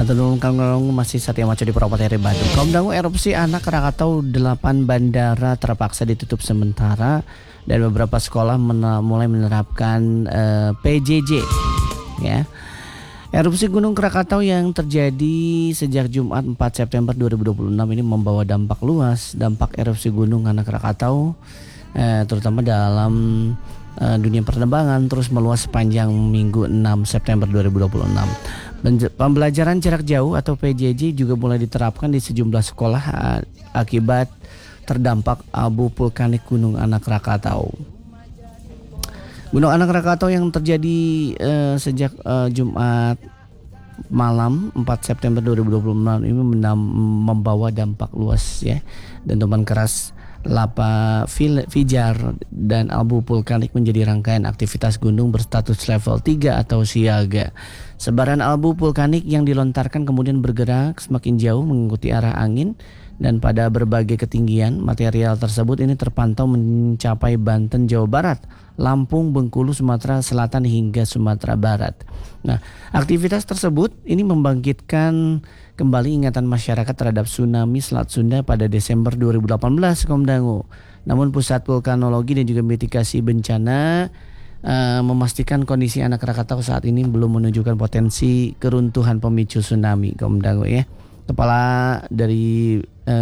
Kaum masih Satya Maco di Purwokerto Bandung. Kaum dangu erupsi anak Krakatau 8 bandara terpaksa ditutup sementara dan beberapa sekolah mulai menerapkan PJJ. Ya. Erupsi Gunung Krakatau yang terjadi sejak Jumat 4 September 2026 ini membawa dampak luas. Dampak erupsi Gunung anak Krakatau terutama dalam dunia penerbangan terus meluas sepanjang Minggu 6 September 2026. Pembelajaran jarak jauh atau PJJ juga mulai diterapkan di sejumlah sekolah akibat terdampak abu vulkanik Gunung Anak Krakatau. Gunung Anak Krakatau yang terjadi sejak Jumat malam 4 September 2026 ini membawa dampak luas ya. Dentuman keras lava pijar dan abu vulkanik menjadi rangkaian aktivitas gunung berstatus level 3 atau siaga. Sebaran abu vulkanik yang dilontarkan kemudian bergerak semakin jauh mengikuti arah angin dan pada berbagai ketinggian. Material tersebut ini terpantau mencapai Banten, Jawa Barat, Lampung, Bengkulu, Sumatera Selatan hingga Sumatera Barat. Nah, aktivitas tersebut ini membangkitkan kembali ingatan masyarakat terhadap tsunami Selat Sunda pada Desember 2018, Kaum Dangu. Namun Pusat Vulkanologi dan juga Mitigasi Bencana memastikan kondisi anak Krakatau saat ini belum menunjukkan potensi keruntuhan pemicu tsunami, Kaum Dangu ya. Kepala dari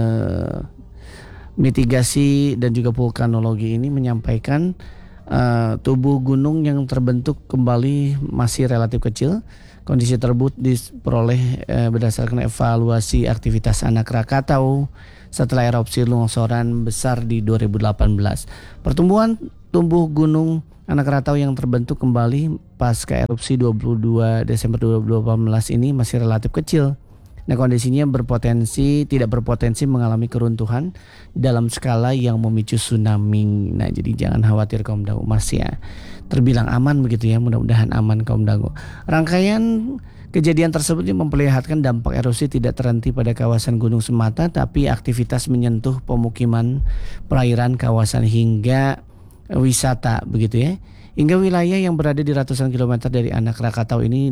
Mitigasi dan juga Vulkanologi ini menyampaikan tubuh gunung yang terbentuk kembali masih relatif kecil. Kondisi tersebut diperoleh berdasarkan evaluasi aktivitas anak Krakatau setelah erupsi longsoran besar di 2018. Pertumbuhan tumbuh gunung anak Krakatau yang terbentuk kembali pasca erupsi 22 Desember 2018 ini masih relatif kecil. Nah, kondisinya tidak berpotensi mengalami keruntuhan dalam skala yang memicu tsunami. Nah, jadi jangan khawatir Kaum Dangu, masih ya terbilang aman begitu ya, mudah-mudahan aman Kaum Dangu. Rangkaian kejadian tersebut memperlihatkan dampak erupsi tidak terhenti pada kawasan gunung semata, tapi aktivitas menyentuh pemukiman, perairan, kawasan hingga wisata begitu ya. Hingga wilayah yang berada di ratusan kilometer dari anak Krakatau ini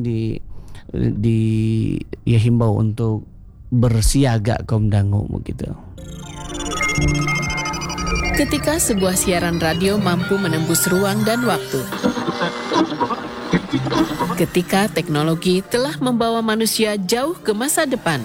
himbau untuk bersiaga Kaum Dangu begitu. Ketika sebuah siaran radio mampu menembus ruang dan waktu. Ketika teknologi telah membawa manusia jauh ke masa depan.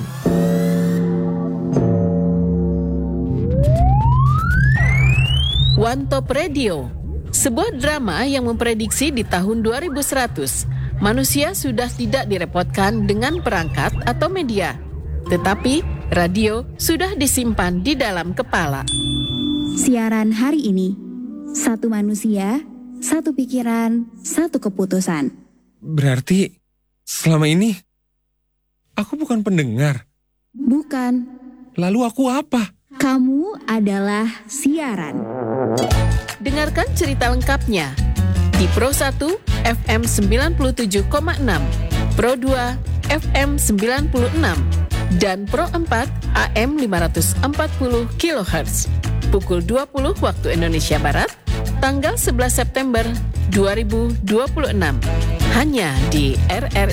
One Top Radio, sebuah drama yang memprediksi di tahun 2100 manusia sudah tidak direpotkan dengan perangkat atau media, tetapi radio sudah disimpan di dalam kepala. Siaran hari ini, satu manusia, satu pikiran, satu keputusan. Berarti selama ini aku bukan pendengar? Bukan. Lalu aku apa? Kamu adalah siaran. Dengarkan cerita lengkapnya di Pro 1 FM 97,6, Pro 2 FM 96, dan Pro 4 AM 540 kHz. Pukul 20 waktu Indonesia Barat, tanggal 11 September 2026. Hanya di RRI